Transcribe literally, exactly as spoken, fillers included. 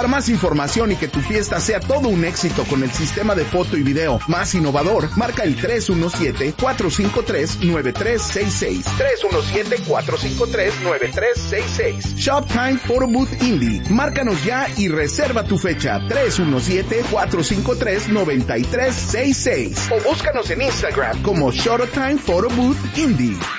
Para más información y que tu fiesta sea todo un éxito con el sistema de foto y video más innovador, marca el tres uno siete, cuatro cinco tres, nueve tres seis seis. tres uno siete, cuatro cinco tres, nueve tres seis seis. Shoptime Photo Booth Indie. Márcanos ya y reserva tu fecha. tres uno siete, cuatro cinco tres, nueve tres seis seis. O búscanos en Instagram como Showtime Photo Booth Indie.